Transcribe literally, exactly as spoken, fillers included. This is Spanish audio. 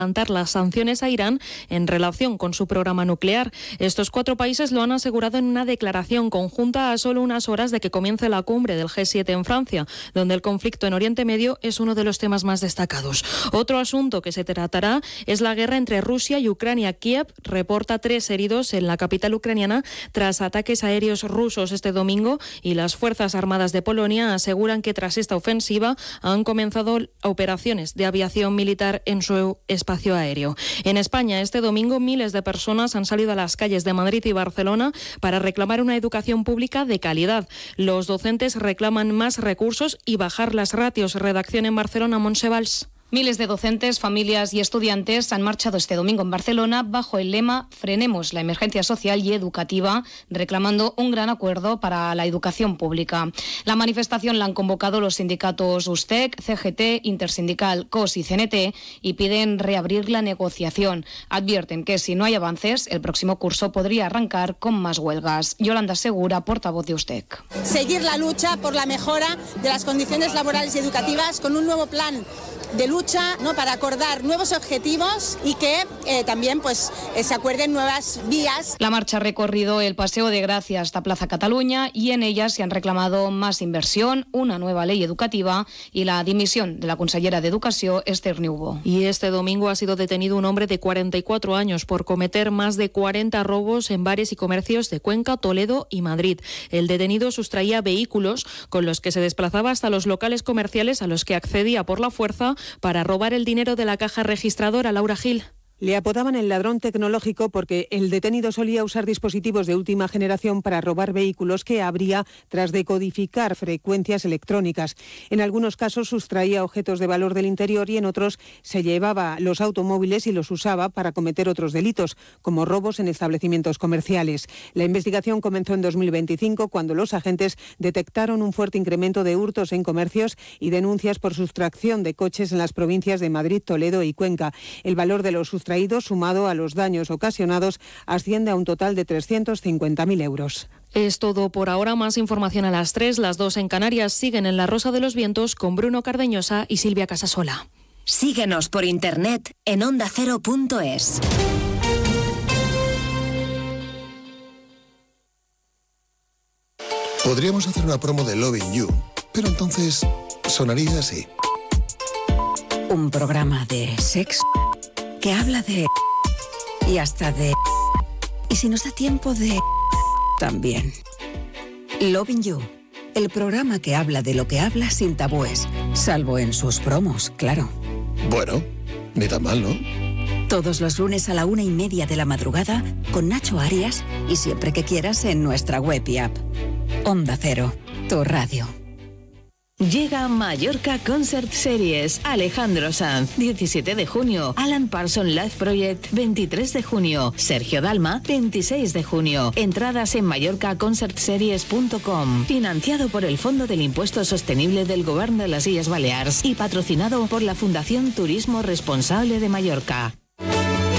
las sanciones a Irán en relación con su programa nuclear. Estos cuatro países lo han asegurado en una declaración conjunta a solo unas horas de que comience la cumbre del G siete en Francia, donde el conflicto en Oriente Medio es uno de los temas más destacados. Otro asunto que se tratará es la guerra entre Rusia y Ucrania. Kiev reporta tres heridos en la capital ucraniana tras ataques aéreos rusos este domingo, y las Fuerzas Armadas de Polonia aseguran que tras esta ofensiva han comenzado operaciones de aviación militar en su espacio aéreo. En España, este domingo, miles de personas han salido a las calles de Madrid y Barcelona para reclamar una educación pública de calidad. Los docentes reclaman más recursos y bajar las ratios. Redacción en Barcelona, Montse Valls. Miles de docentes, familias y estudiantes han marchado este domingo en Barcelona bajo el lema Frenemos la emergencia social y educativa, reclamando un gran acuerdo para la educación pública. La manifestación la han convocado los sindicatos U S T E C, C G T, Intersindical, C O S y C N T y piden reabrir la negociación. Advierten que si no hay avances, el próximo curso podría arrancar con más huelgas. Yolanda Segura, portavoz de U S T E C. Seguir la lucha por la mejora de las condiciones laborales y educativas con un nuevo plan de lucha, ¿no?, para acordar nuevos objetivos y que eh, también pues eh, se acuerden nuevas vías. La marcha ha recorrido el Paseo de Gracia hasta Plaza Cataluña y en ella se han reclamado más inversión, una nueva ley educativa y la dimisión de la consellera de Educación, Esther Niubó. Y este domingo ha sido detenido un hombre de cuarenta y cuatro años por cometer más de cuarenta robos en bares y comercios de Cuenca, Toledo y Madrid. El detenido sustraía vehículos con los que se desplazaba hasta los locales comerciales a los que accedía por la fuerza para robar el dinero de la caja registradora. Laura Gil. Le apodaban el ladrón tecnológico porque el detenido solía usar dispositivos de última generación para robar vehículos que abría tras decodificar frecuencias electrónicas. En algunos casos sustraía objetos de valor del interior y en otros se llevaba los automóviles y los usaba para cometer otros delitos, como robos en establecimientos comerciales. La investigación comenzó en dos mil veinticinco, cuando los agentes detectaron un fuerte incremento de hurtos en comercios y denuncias por sustracción de coches en las provincias de Madrid, Toledo y Cuenca. El valor de los sustraídos, sumado a los daños ocasionados, asciende a un total de trescientos cincuenta mil euros. Es todo por ahora. Más información a las tres. Las dos en Canarias siguen en La Rosa de los Vientos con Bruno Cardeñosa y Silvia Casasola. Síguenos por internet en onda cero punto es. Podríamos hacer una promo de Loving You, pero entonces sonaría así. Un programa de sexo que habla de... y hasta de... y si nos da tiempo de... también. Loving You, el programa que habla de lo que habla sin tabúes, salvo en sus promos, claro. Bueno, ni tan mal, ¿no? Todos los lunes a la una y media de la madrugada con Nacho Arias y siempre que quieras en nuestra web y app. Onda Cero, tu radio. Llega Mallorca Concert Series. Alejandro Sanz, diecisiete de junio. Alan Parsons Live Project, veintitrés de junio. Sergio Dalma, veintiséis de junio. Entradas en mallorca concert series punto com. Financiado por el Fondo del Impuesto Sostenible del Gobierno de las Illes Balears y patrocinado por la Fundación Turismo Responsable de Mallorca.